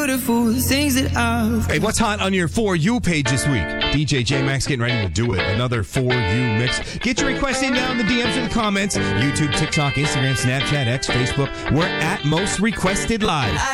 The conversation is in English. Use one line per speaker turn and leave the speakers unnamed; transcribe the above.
beautiful things that I've...
Hey, what's hot on your For You page this week? DJ J-Max getting ready to do it. Another For You mix. Get your requests in down in the DMs and the comments. YouTube, TikTok, Instagram, Snapchat, X, Facebook. We're at Most Requested Live.